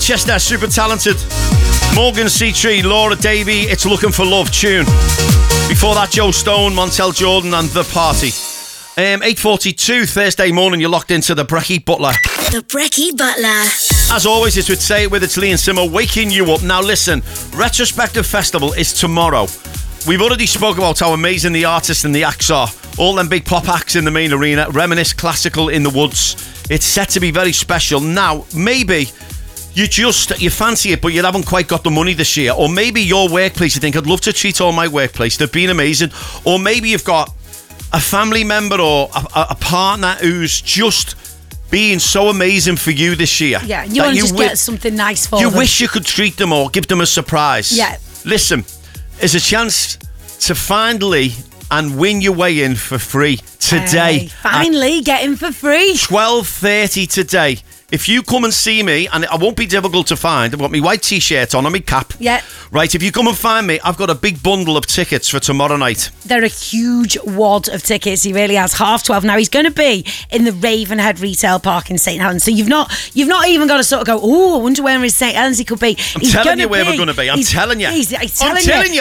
Chester, super talented. Morgan C. Laura Davey, It's Looking for Love tune. Before that, Joe Stone, Montel Jordan and The Party. 8:42 Thursday morning, you're locked into the Brekkie Butler. The Brekkie Butler. As always, it's with Say It With, it's Lee and Simmer waking you up. Now listen, Retrospective Festival is tomorrow. We've already spoke about how amazing the artists and the acts are. All them big pop acts in the main arena, Reminisce Classical in the Woods. It's set to be very special. Now, maybe you fancy it, but you haven't quite got the money this year. Or maybe your workplace, you think, I'd love to treat all my workplace. They've been amazing. Or maybe you've got a family member or a partner who's just being so amazing for you this year. Yeah, you want to just get something nice for them. You wish you could treat them or give them a surprise. Yeah. Listen, there's a chance to find Lee and win your way in for free today. Hey, finally, get in for free. 12:30 today. If you come and see me, and it won't be difficult to find, I've got my white t-shirt on and my cap. Yeah. Right, if you come and find me, I've got a big bundle of tickets for tomorrow night. They're a huge wad of tickets. He really has. 12:30. Now, he's going to be in the Ravenhead Retail Park in St Helens. So you've not even got to sort of go, oh, I wonder where in St Helens he could be. I'm telling you where we're going to be. I'm telling you. I'm telling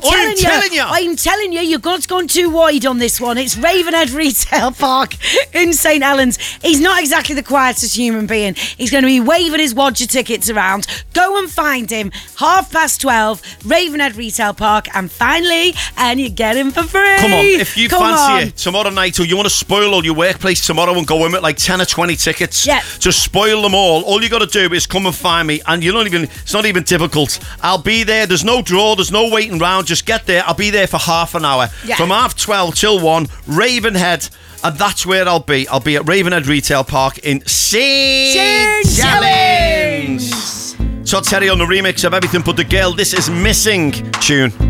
you, you've got gone too wide on this one. It's Ravenhead Retail Park in St Helens. He's not exactly the quietest human being. He's going to be waving his wad of tickets around. Go and find him. 12:30, Ravenhead Retail Park, and finally, and you get him for free. Come on, if you fancy it tomorrow night, or you want to spoil all your workplace tomorrow and go in with like 10 or 20 tickets, to spoil them all you got to do is come and find me, and it's not even difficult. I'll be there. There's no draw, there's no waiting round. Just get there. I'll be there for half an hour. From 12:30 till 1, Ravenhead. And that's where I'll be. I'll be at Ravenhead Retail Park in St Helens. Todd Terry on the remix of Everything But The Girl. This is Missing tune.